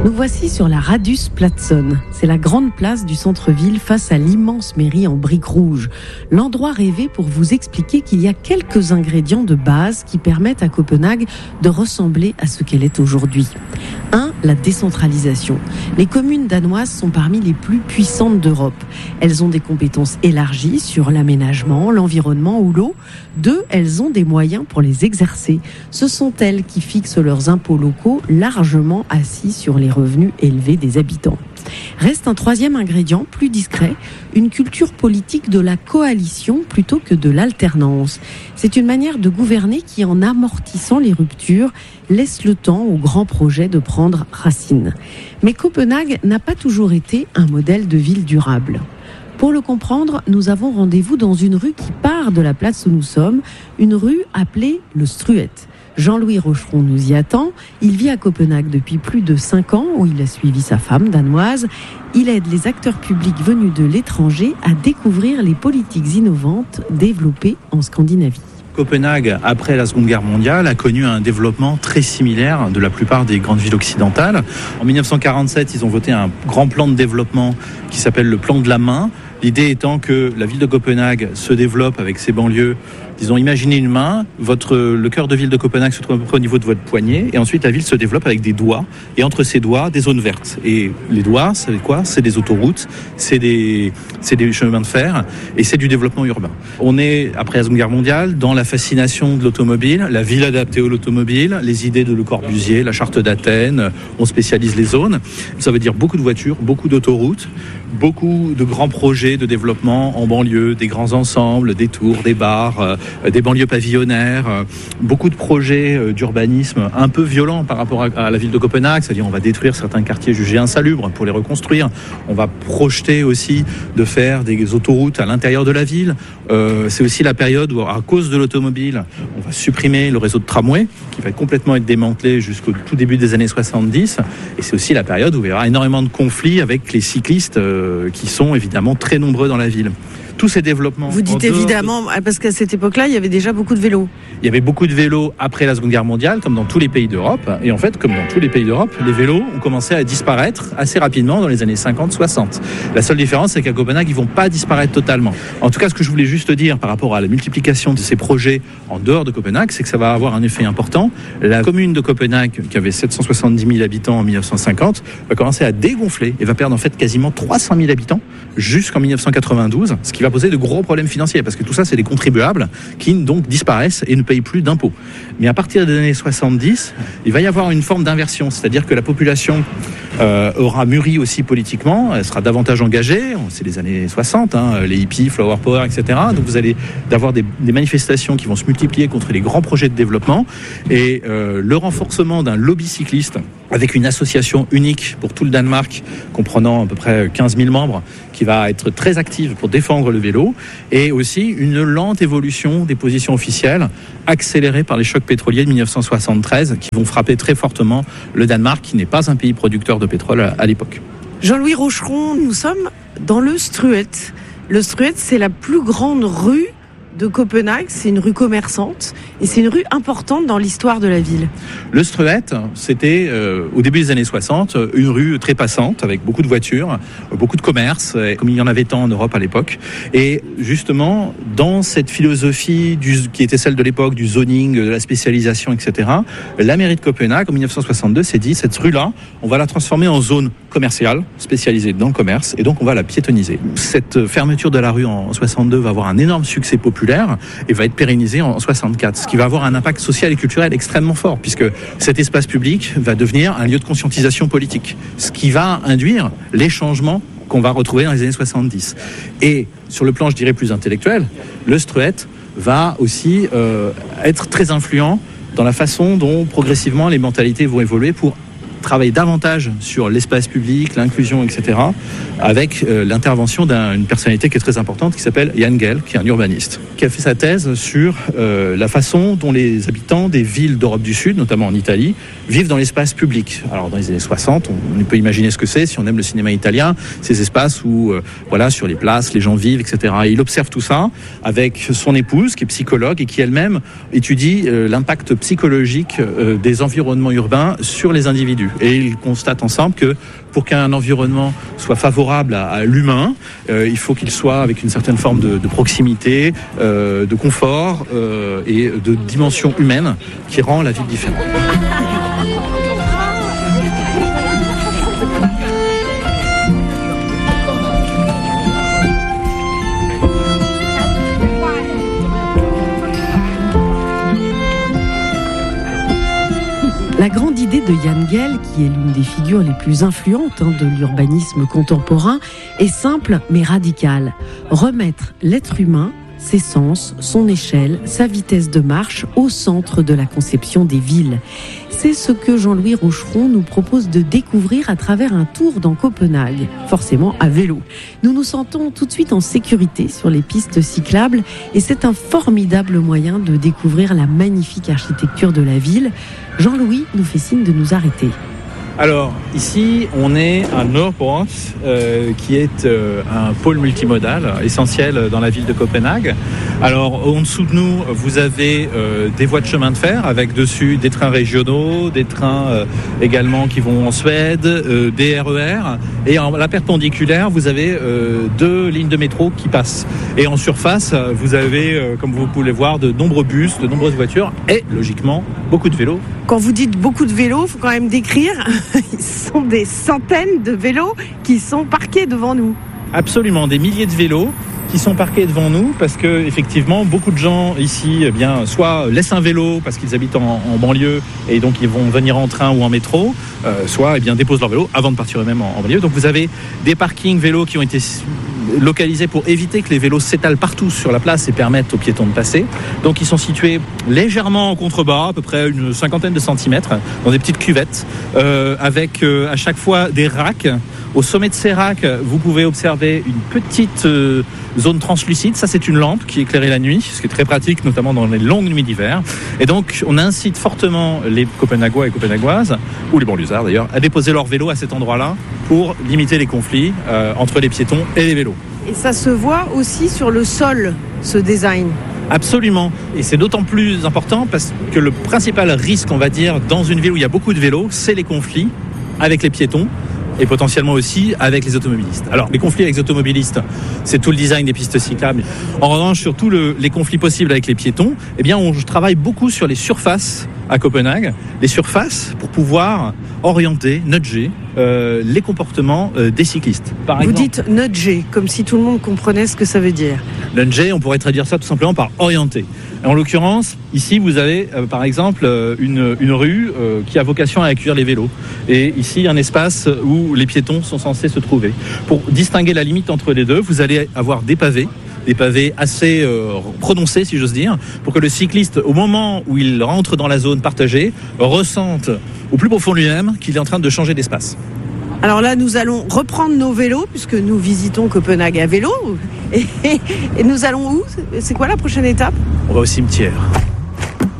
Nous voici sur la Radhusplatson. C'est la grande place du centre-ville face à l'immense mairie en briques rouges. L'endroit rêvé pour vous expliquer qu'il y a quelques ingrédients de base qui permettent à Copenhague de ressembler à ce qu'elle est aujourd'hui. 1. La décentralisation. Les communes danoises sont parmi les plus puissantes d'Europe. Elles ont des compétences élargies sur l'aménagement, l'environnement ou l'eau. 2. Elles ont des moyens pour les exercer. Ce sont elles qui fixent leurs impôts locaux largement assis sur les revenus élevés des habitants. Reste un troisième ingrédient, plus discret, une culture politique de la coalition plutôt que de l'alternance. C'est une manière de gouverner qui, en amortissant les ruptures, laisse le temps aux grands projets de prendre racine. Mais Copenhague n'a pas toujours été un modèle de ville durable. Pour le comprendre, nous avons rendez-vous dans une rue qui part de la place où nous sommes, une rue appelée le Struet. Jean-Louis Rocheron nous y attend. Il vit à Copenhague depuis plus de 5 ans, où il a suivi sa femme danoise. Il aide les acteurs publics venus de l'étranger à découvrir les politiques innovantes développées en Scandinavie. Copenhague, après la Seconde Guerre mondiale, a connu un développement très similaire de la plupart des grandes villes occidentales. En 1947, ils ont voté un grand plan de développement qui s'appelle le plan de la main. L'idée étant que la ville de Copenhague se développe avec ses banlieues. Disons, imaginez une main, le cœur de ville de Copenhague se trouve à peu près au niveau de votre poignet, et ensuite la ville se développe avec des doigts, et entre ces doigts, des zones vertes. Et les doigts, c'est quoi ? C'est des autoroutes, c'est des chemins de fer, et c'est du développement urbain. On est, après la Seconde Guerre mondiale, dans la fascination de l'automobile, la ville adaptée à l'automobile, les idées de Le Corbusier, la charte d'Athènes, on spécialise les zones. Ça veut dire beaucoup de voitures, beaucoup d'autoroutes, beaucoup de grands projets de développement en banlieue, des grands ensembles, des tours, des bars, des banlieues pavillonnaires, beaucoup de projets d'urbanisme un peu violents par rapport à la ville de Copenhague, c'est-à-dire on va détruire certains quartiers jugés insalubres pour les reconstruire, on va projeter aussi de faire des autoroutes à l'intérieur de la ville. C'est aussi la période où, à cause de l'automobile, on va supprimer le réseau de tramway qui va complètement être démantelé jusqu'au tout début des années 70, et c'est aussi la période où il y aura énormément de conflits avec les cyclistes qui sont évidemment très nombreux dans la ville. Tous ces développements... Vous dites évidemment, parce qu'à cette époque-là, il y avait déjà beaucoup de vélos. Il y avait beaucoup de vélos après la Seconde Guerre mondiale, comme dans tous les pays d'Europe. Et en fait, comme dans tous les pays d'Europe, les vélos ont commencé à disparaître assez rapidement dans les années 50-60. La seule différence, c'est qu'à Copenhague, ils ne vont pas disparaître totalement. En tout cas, ce que je voulais juste dire par rapport à la multiplication de ces projets en dehors de Copenhague, c'est que ça va avoir un effet important. La commune de Copenhague, qui avait 770 000 habitants en 1950, va commencer à dégonfler et va perdre en fait quasiment 300 000 habitants jusqu'en 1992, ce qui va poser de gros problèmes financiers, parce que tout ça, c'est des contribuables qui donc disparaissent et ne payent plus d'impôts. Mais à partir des années 70, il va y avoir une forme d'inversion, c'est-à-dire que la population aura mûri aussi politiquement, elle sera davantage engagée, c'est les années 60, les hippies, Flower Power, etc. Donc vous allez avoir des manifestations qui vont se multiplier contre les grands projets de développement, et le renforcement d'un lobby cycliste avec une association unique pour tout le Danemark, comprenant à peu près 15 000 membres, qui va être très active pour défendre le vélo, et aussi une lente évolution des positions officielles, accélérée par les chocs pétroliers de 1973, qui vont frapper très fortement le Danemark, qui n'est pas un pays producteur de pétrole à l'époque. Jean-Louis Rocheron, nous sommes dans le Struet. Le Struet, c'est la plus grande rue de Copenhague, c'est une rue commerçante et c'est une rue importante dans l'histoire de la ville. Le Struet, c'était au début des années 60 une rue très passante avec beaucoup de voitures, beaucoup de commerces, comme il y en avait tant en Europe à l'époque. Et justement, dans cette philosophie qui était celle de l'époque du zoning, de la spécialisation, etc., la mairie de Copenhague, en 1962, s'est dit, cette rue-là, on va la transformer en zone commerciale, spécialisée dans le commerce, et donc on va la piétonniser. Cette fermeture de la rue en 62 va avoir un énorme succès populaire et va être pérennisée en 64, ce qui va avoir un impact social et culturel extrêmement fort, puisque cet espace public va devenir un lieu de conscientisation politique, ce qui va induire les changements qu'on va retrouver dans les années 70. Et sur le plan, je dirais, plus intellectuel, le Struet va aussi être très influent dans la façon dont progressivement les mentalités vont évoluer pour travailler davantage sur l'espace public, l'inclusion, etc., avec l'intervention d'une personnalité qui est très importante, qui s'appelle Jan Gehl, qui est un urbaniste, qui a fait sa thèse sur la façon dont les habitants des villes d'Europe du Sud, notamment en Italie, vivent dans l'espace public. Alors dans les années 60, on peut imaginer ce que c'est, si on aime le cinéma italien, ces espaces où, sur les places, les gens vivent, etc. Et il observe tout ça avec son épouse, qui est psychologue, et qui elle-même étudie l'impact psychologique des environnements urbains sur les individus. plus. Et ils constatent ensemble que pour qu'un environnement soit favorable à l'humain, il faut qu'il soit avec une certaine forme de proximité, de confort et de dimension humaine qui rend la ville différente. La grande idée de Jan Gehl, qui est l'une des figures les plus influentes de l'urbanisme contemporain, est simple mais radicale. Remettre l'être humain, ses sens, son échelle, sa vitesse de marche au centre de la conception des villes. C'est ce que Jean-Louis Rocheron nous propose de découvrir à travers un tour dans Copenhague, forcément à vélo. Nous nous sentons tout de suite en sécurité sur les pistes cyclables et c'est un formidable moyen de découvrir la magnifique architecture de la ville. Jean-Louis nous fait signe de nous arrêter. Alors, ici, on est à Nørreport, qui est un pôle multimodal essentiel dans la ville de Copenhague. Alors, en dessous de nous, vous avez des voies de chemin de fer avec dessus des trains régionaux, des trains également qui vont en Suède, des RER. Et en la perpendiculaire, vous avez 2 lignes de métro qui passent. Et en surface, vous avez, comme vous pouvez le voir, de nombreux bus, de nombreuses voitures et, logiquement, beaucoup de vélos. Quand vous dites beaucoup de vélos, il faut quand même décrire. Ce sont des centaines de vélos qui sont parqués devant nous. Absolument, des milliers de vélos qui sont parqués devant nous parce que effectivement beaucoup de gens ici soit laissent un vélo parce qu'ils habitent en banlieue et donc ils vont venir en train ou en métro, soit déposent leur vélo avant de partir eux-mêmes en banlieue. Donc vous avez des parkings vélos qui ont été localisés pour éviter que les vélos s'étalent partout sur la place et permettent aux piétons de passer. Donc ils sont situés légèrement en contrebas, à peu près une 50aine de centimètres, dans des petites cuvettes, avec à chaque fois des racks. Au sommet de ces racks, vous pouvez observer une petite zone translucide. Ça, c'est une lampe qui éclairait la nuit, ce qui est très pratique, notamment dans les longues nuits d'hiver. Et donc, on incite fortement les Copenhaguois et Copenhaguoises, ou les banlieusards d'ailleurs, à déposer leur vélo à cet endroit-là pour limiter les conflits entre les piétons et les vélos. Et ça se voit aussi sur le sol, ce design. Absolument. Et c'est d'autant plus important parce que le principal risque, on va dire, dans une ville où il y a beaucoup de vélos, c'est les conflits avec les piétons et potentiellement aussi avec les automobilistes. Alors, les conflits avec les automobilistes, c'est tout le design des pistes cyclables. En revanche, sur tous les conflits possibles avec les piétons, on travaille beaucoup sur les surfaces à Copenhague. Les surfaces pour pouvoir orienter, nudger les comportements des cyclistes. Par exemple, vous dites nudger, comme si tout le monde comprenait ce que ça veut dire. Nudger, on pourrait traduire ça tout simplement par orienter. En l'occurrence, ici, vous avez par exemple une rue qui a vocation à accueillir les vélos. Et ici, un espace où les piétons sont censés se trouver. Pour distinguer la limite entre les deux, vous allez avoir des pavés assez prononcés, si j'ose dire, pour que le cycliste, au moment où il rentre dans la zone partagée, ressente au plus profond lui-même qu'il est en train de changer d'espace. Alors là, nous allons reprendre nos vélos, puisque nous visitons Copenhague à vélo. Et nous allons où ? C'est quoi la prochaine étape ? On va au cimetière.